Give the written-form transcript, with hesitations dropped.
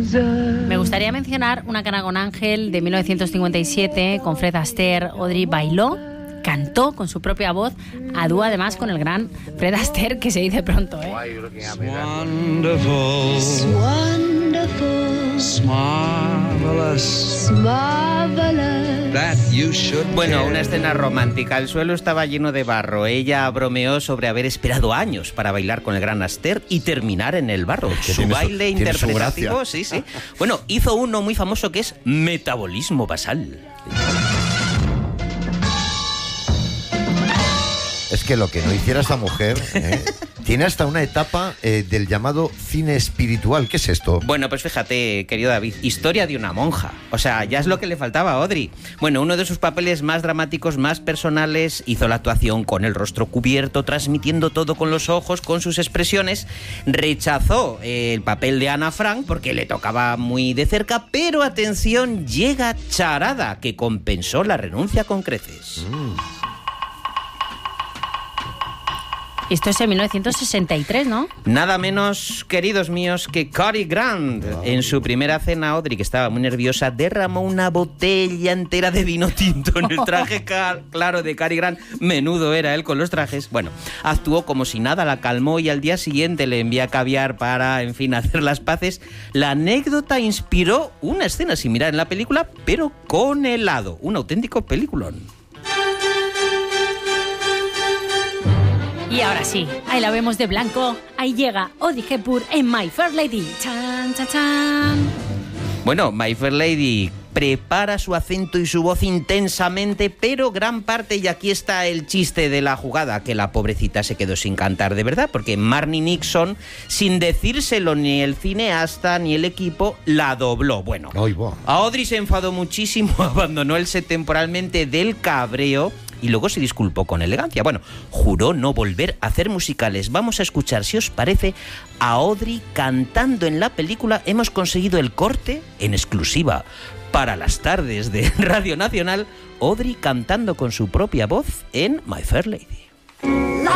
Me gustaría mencionar Una cana con Ángel de 1957 con Fred Astaire. Audrey bailó, cantó con su propia voz, a dúo además con el gran Fred Astaire, que se dice pronto, ¿eh? Bueno, una escena romántica. El suelo estaba lleno de barro. Ella bromeó sobre haber esperado años para bailar con el gran Astaire y terminar en el barro. Su baile interpretativo, sí. Bueno, hizo uno muy famoso que es metabolismo basal. Es que lo que no hiciera esta mujer tiene hasta una etapa del llamado cine espiritual. ¿Qué es esto? Bueno, pues fíjate, querido David, historia de una monja. O sea, ya es lo que le faltaba a Audrey. Bueno, uno de sus papeles más dramáticos, más personales, hizo la actuación con el rostro cubierto, transmitiendo todo con los ojos, con sus expresiones. Rechazó el papel de Ana Frank porque le tocaba muy de cerca, pero atención, llega Charada, que compensó la renuncia con creces. Esto es en 1963, ¿no? Nada menos, queridos míos, que Cary Grant. En su primera cena, Audrey, que estaba muy nerviosa, derramó una botella entera de vino tinto en el traje claro de Cary Grant. Menudo era él con los trajes. Bueno, actuó como si nada, la calmó y al día siguiente le envía caviar para, en fin, hacer las paces. La anécdota inspiró una escena similar en la película, pero con helado. Un auténtico peliculón. Y ahora sí, ahí la vemos de blanco. Ahí llega Audrey Hepburn en My Fair Lady. ¡Chan, chan, chan! Bueno, My Fair Lady prepara su acento y su voz intensamente, pero gran parte, y aquí está el chiste de la jugada, que la pobrecita se quedó sin cantar de verdad, porque Marni Nixon, sin decírselo ni el cineasta ni el equipo, la dobló. Bueno, Audrey se enfadó muchísimo, abandonó el set temporalmente del cabreo, y luego se disculpó con elegancia. Bueno, juró no volver a hacer musicales. Vamos a escuchar, si os parece, a Audrey cantando en la película. Hemos conseguido el corte en exclusiva para las tardes de Radio Nacional. Audrey cantando con su propia voz en My Fair Lady.